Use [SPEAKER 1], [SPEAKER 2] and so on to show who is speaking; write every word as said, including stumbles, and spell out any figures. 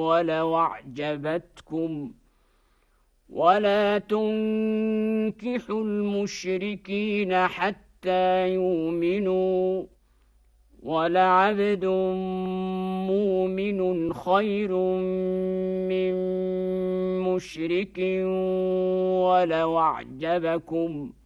[SPEAKER 1] ولو أعجبتكم ولا تنكحوا المشركين حتى يؤمنوا ولعبد مؤمن خير من مشرك ولو أعجبكم